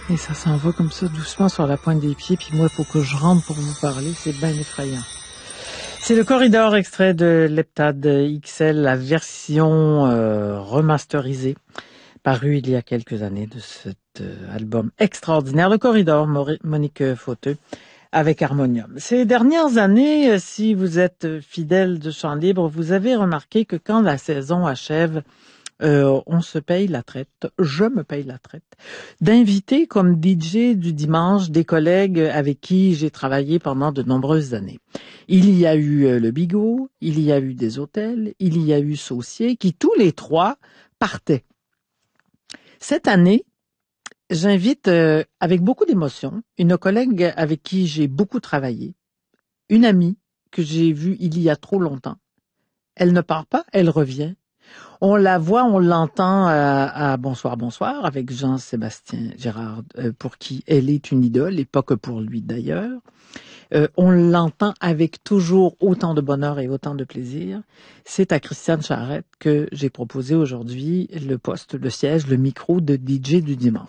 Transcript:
Et ça s'en va comme ça, doucement sur la pointe des pieds, puis moi, il faut que je rentre pour vous parler, c'est bien effrayant. C'est le Corridor, extrait de l'Heptade XL, la version remasterisée, parue il y a quelques années de cet album extraordinaire. Le Corridor, Monique Fauteux, avec Harmonium. Ces dernières années, si vous êtes fidèle de Chant Libre, vous avez remarqué que quand la saison achève, on se paye la traite, je me paye la traite, d'inviter comme DJ du dimanche des collègues avec qui j'ai travaillé pendant de nombreuses années. Il y a eu le Bigot, il y a eu des hôtels, il y a eu Saucier, qui tous les trois partaient. Cette année, j'invite avec beaucoup d'émotion une collègue avec qui j'ai beaucoup travaillé, une amie que j'ai vue il y a trop longtemps. Elle ne part pas, elle revient. On la voit, on l'entend à Bonsoir, Bonsoir avec Jean-Sébastien Gérard, pour qui elle est une idole, et pas que pour lui d'ailleurs. On l'entend avec toujours autant de bonheur et autant de plaisir. C'est à Christiane Charette que j'ai proposé aujourd'hui le poste, le siège, le micro de DJ du dimanche.